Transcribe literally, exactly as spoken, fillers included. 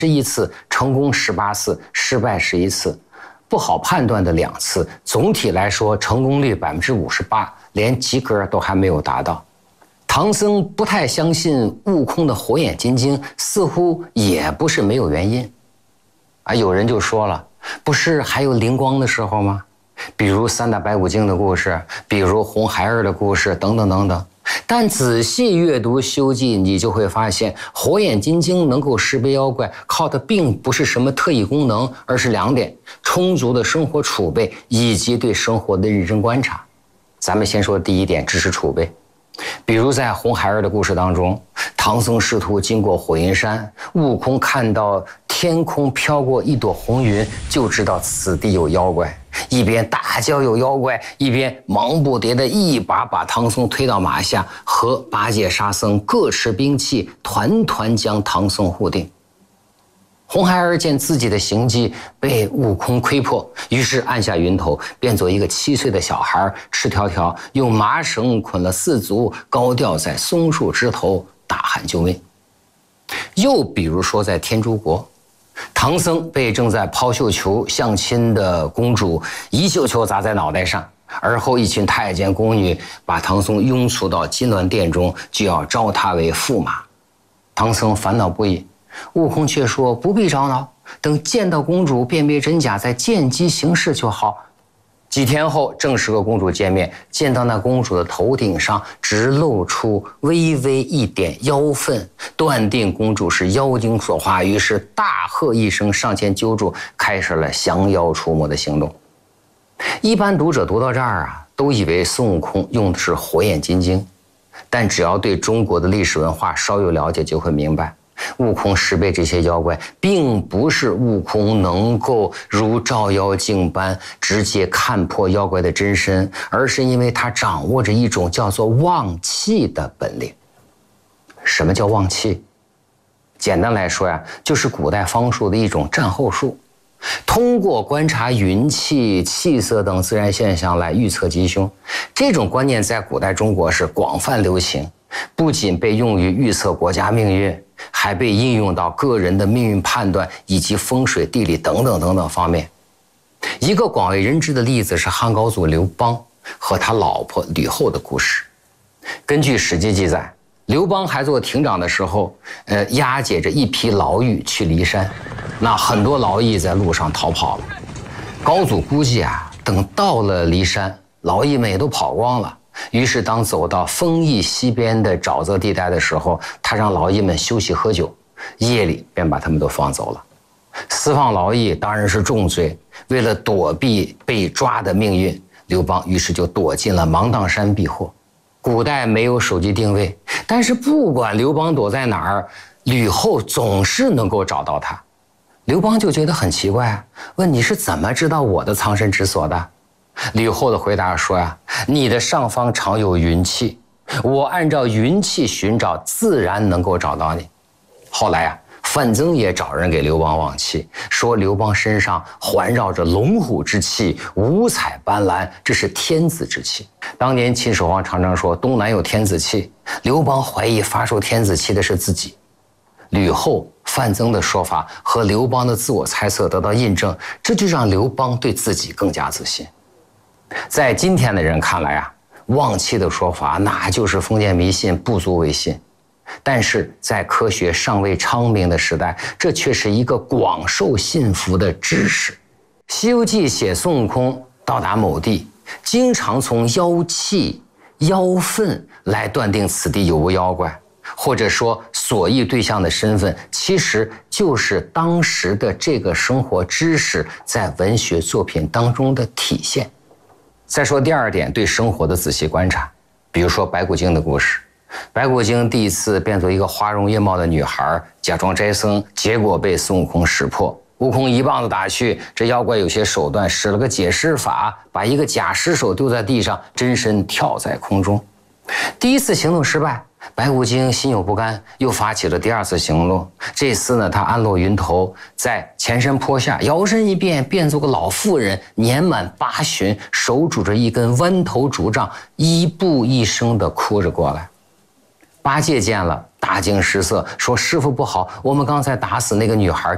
这一次成功十八次，失败十一次，不好判断的两次，总体来说成功率百分之五十八，连及格都还没有达到。唐僧不太相信悟空的火眼金睛，似乎也不是没有原因。啊，有人就说了，不是还有灵光的时候吗？比如三打白骨精的故事，比如红孩儿的故事，等等等等。但仔细阅读《西游记》，你就会发现，火眼金睛能够识别妖怪，靠的并不是什么特异功能，而是两点：充足的生活储备以及对生活的认真观察。咱们先说第一点，知识储备。比如在红孩儿的故事当中，唐僧师徒经过火云山，悟空看到天空飘过一朵红云，就知道此地有妖怪，一边大叫有妖怪，一边忙不迭地一把把唐僧推到马下，和八戒沙僧各持兵器，团团将唐僧护定。红孩儿见自己的行迹被悟空窥破，于是按下云头，变作一个七岁的小孩，赤条条用麻绳捆了四足，高吊在松树枝头，大喊救命。又比如说在天竺国，唐僧被正在抛绣球相亲的公主一绣球砸在脑袋上，而后一群太监宫女把唐僧拥簇到金銮殿中，就要招他为驸马。唐僧烦恼不已，悟空却说不必着恼，等见到公主辨别真假，再见机行事就好。几天后正式和公主见面，见到那公主的头顶上只露出微微一点妖氛，断定公主是妖精所化，于是大喝一声上前揪住，开始了降妖除魔的行动。一般读者读到这儿啊，都以为孙悟空用的是火眼金睛，但只要对中国的历史文化稍有了解，就会明白，悟空识别这些妖怪，并不是悟空能够如照妖镜般直接看破妖怪的真身，而是因为他掌握着一种叫做望气的本领。什么叫望气？简单来说呀，就是古代方术的一种战后术，通过观察云气、气色等自然现象来预测吉凶。这种观念在古代中国是广泛流行，不仅被用于预测国家命运，还被应用到个人的命运判断以及风水地理等等等等方面。一个广为人知的例子是汉高祖刘邦和他老婆吕后的故事。根据《史记》记载，刘邦还做亭长的时候，呃，押解着一批牢狱去骊山，那很多牢役在路上逃跑了。高祖估计啊，等到了骊山，牢役们也都跑光了。于是当走到丰邑西边的沼泽地带的时候，他让牢役们休息喝酒，夜里便把他们都放走了。私放牢役当然是重罪，为了躲避被抓的命运，刘邦于是就躲进了芒砀山避祸。古代没有手机定位，但是不管刘邦躲在哪儿，吕后总是能够找到他。刘邦就觉得很奇怪啊，问你是怎么知道我的藏身之所的？吕后的回答说呀，你的上方常有云气，我按照云气寻找，自然能够找到你。后来啊，范增也找人给刘邦望气，说刘邦身上环绕着龙虎之气，五彩斑斓，这是天子之气。当年秦始皇常常说东南有天子气，刘邦怀疑发出天子气的是自己。吕后、范增的说法和刘邦的自我猜测得到印证，这就让刘邦对自己更加自信。在今天的人看来啊，望气的说法那就是封建迷信，不足为信。但是在科学尚未昌明的时代，这却是一个广受信服的知识。《西游记》写孙悟空到达某地，经常从妖气、妖氛来断定此地有无妖怪，或者说所忆对象的身份，其实就是当时的这个生活知识在文学作品当中的体现。再说第二点，对生活的仔细观察。比如说白骨精的故事，白骨精第一次变作一个花容月貌的女孩，假装斋僧，结果被孙悟空识破。悟空一棒子打去，这妖怪有些手段，使了个解尸法，把一个假尸首丢在地上，真身跳在空中。第一次行动失败，白骨精心有不甘，又发起了第二次行动。这次呢，他安落云头，在前山坡下摇身一变，变作个老妇人，年满八旬，手拄着一根弯头竹杖，一步一声地哭着过来。八戒见了，大惊失色，说：“师父不好，我们刚才打死那个女孩，